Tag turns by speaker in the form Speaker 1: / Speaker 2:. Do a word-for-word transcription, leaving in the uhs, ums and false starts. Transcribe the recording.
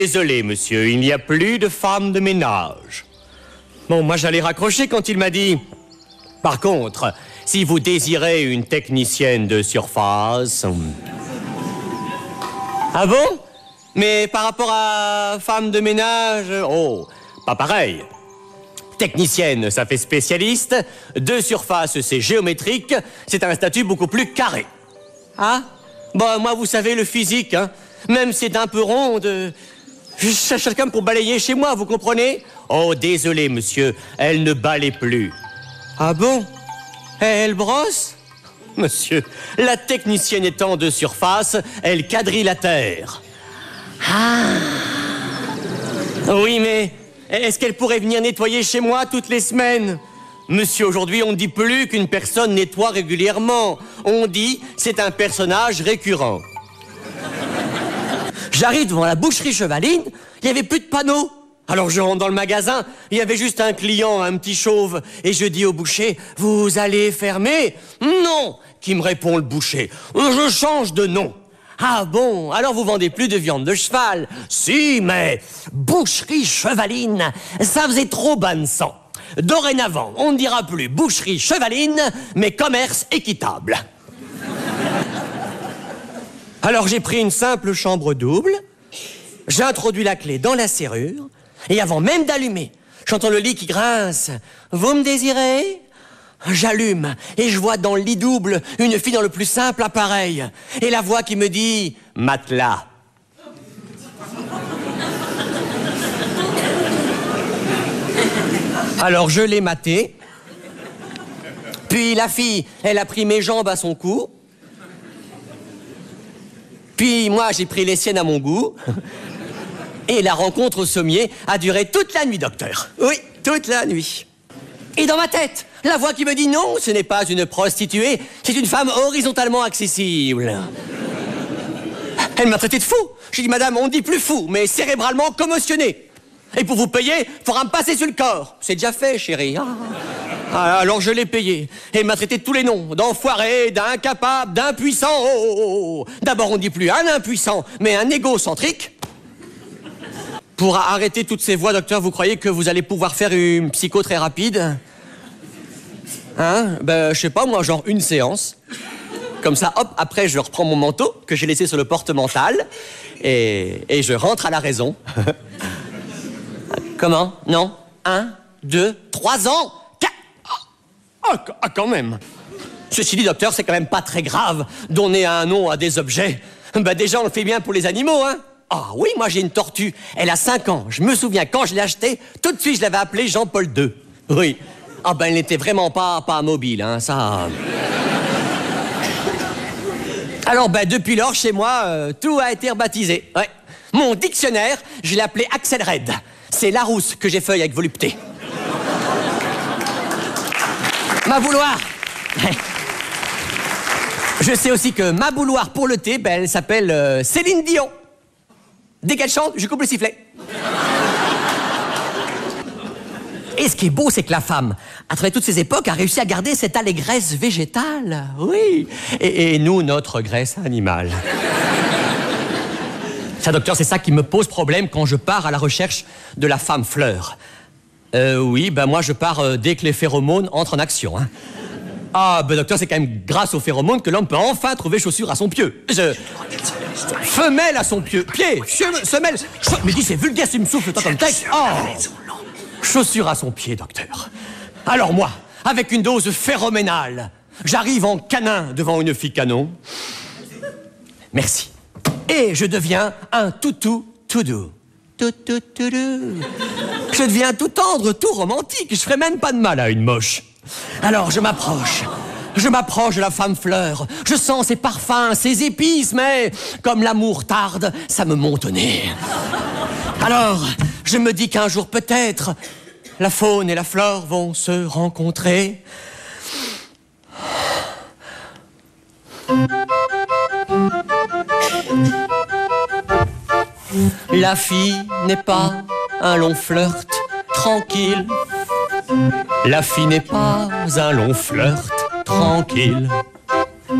Speaker 1: Désolé, monsieur, il n'y a plus de femme de ménage. Bon, moi j'allais raccrocher quand il m'a dit... Par contre, si vous désirez une technicienne de surface... Ah bon? Mais par rapport à femme de ménage... Oh, pas pareil. Technicienne, ça fait spécialiste. De surface, c'est géométrique. C'est un statut beaucoup plus carré. Ah? Bon, moi, vous savez, le physique, hein. Même c'est un peu rond de... Je cherche quelqu'un pour balayer chez moi, vous comprenez? Oh, désolé, monsieur, elle ne balaye plus. Ah bon? Elle brosse? Monsieur, la technicienne étant de surface, elle quadrille la terre. Ah! Oui, mais est-ce qu'elle pourrait venir nettoyer chez moi toutes les semaines? Monsieur, aujourd'hui, on ne dit plus qu'une personne nettoie régulièrement. On dit c'est un personnage récurrent. J'arrive devant la boucherie Chevaline, il n'y avait plus de panneaux. Alors je rentre dans le magasin, il y avait juste un client, un petit chauve. Et je dis au boucher, vous allez fermer? Non, qui me répond le boucher, je change de nom. Ah bon, alors vous vendez plus de viande de cheval? Si, mais boucherie Chevaline, ça faisait trop bas de sang. Dorénavant, on ne dira plus boucherie Chevaline, mais commerce équitable. Alors j'ai pris une simple chambre double, j'ai introduit la clé dans la serrure, et avant même d'allumer, j'entends le lit qui grince. Vous me désirez? J'allume, et je vois dans le lit double une fille dans le plus simple appareil, et la voix qui me dit « matelas ». Alors je l'ai maté, puis la fille, elle a pris mes jambes à son cou, puis moi j'ai pris les siennes à mon goût, et la rencontre au sommier a duré toute la nuit, docteur. Oui, toute la nuit. Et dans ma tête, la voix qui me dit non, ce n'est pas une prostituée, c'est une femme horizontalement accessible. Elle m'a traité de fou. J'ai dit, madame, on dit plus fou, mais cérébralement commotionné. Et pour vous payer, il faudra me passer sur le corps. C'est déjà fait, chérie. Ah. Ah, alors je l'ai payé. Et elle m'a traité de tous les noms. D'enfoiré, d'incapable, d'impuissant. Oh, oh, oh, oh. D'abord, on ne dit plus un impuissant, mais un égocentrique. Pour arrêter toutes ces voix, docteur, vous croyez que vous allez pouvoir faire une psycho très rapide? Hein? Ben, je sais pas, moi, genre une séance. Comme ça, hop, après, je reprends mon manteau que j'ai laissé sur le porte-mental et, et je rentre à la raison. Comment? Non? Un, deux, trois ans? Quatre... Ah, ah, quand même. Ceci dit, docteur, c'est quand même pas très grave donner un nom à des objets. Ben, déjà, on le fait bien pour les animaux, hein? Ah oui, moi, j'ai une tortue. Elle a cinq ans. Je me souviens, quand je l'ai achetée, tout de suite, je l'avais appelée Jean-Paul deux. Oui. Ah ben, elle n'était vraiment pas, pas mobile, hein, ça... Alors, ben, depuis lors, chez moi, euh, tout a été rebaptisé. Ouais. Mon dictionnaire, je l'ai appelé Axel Red. C'est Larousse que j'ai feuille avec volupté. Ma bouloire. Je sais aussi que ma bouloire pour le thé, ben, elle s'appelle euh, Céline Dion. Dès qu'elle chante, je coupe le sifflet. Et ce qui est beau, c'est que la femme, à travers toutes ces époques, a réussi à garder cette allégresse végétale. Oui. Et, et nous, notre graisse animale. Ça, docteur, c'est ça qui me pose problème quand je pars à la recherche de la femme fleur. Euh, oui, ben moi, je pars euh, dès que les phéromones entrent en action. Hein. Ah, ben docteur, c'est quand même grâce aux phéromones que l'homme peut enfin trouver chaussure à son pieu. Je... Femelle à son pieu. Pied, semelle... Mais dis, c'est vulgaire, tu me souffles, toi, comme texte. Oh. Chaussure à son pied, docteur. Alors moi, avec une dose phéroménale, j'arrive en canin devant une fille canon. Merci. Et je deviens un toutou tout doux. Tout, tout, tout doux. Je deviens tout tendre, tout romantique. Je ferai même pas de mal à une moche. Alors je m'approche. Je m'approche de la femme fleur. Je sens ses parfums, ses épices, mais comme l'amour tarde, ça me monte au nez. Alors, je me dis qu'un jour peut-être, la faune et la flore vont se rencontrer. La fille n'est pas un long flirt tranquille. La fille n'est pas un long flirt tranquille.